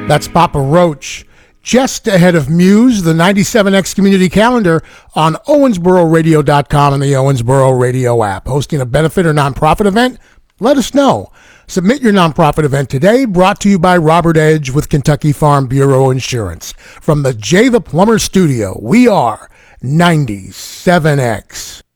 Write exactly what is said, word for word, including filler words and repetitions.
That's Papa Roach. Just ahead of Muse, the ninety-seven X Community Calendar on Owensboro Radio dot com and the Owensboro Radio app. Hosting a benefit or nonprofit event? Let us know. Submit your nonprofit event today, brought to you by Robert Edge with Kentucky Farm Bureau Insurance. From the Jay the Plumber Studio, we are ninety-seven X.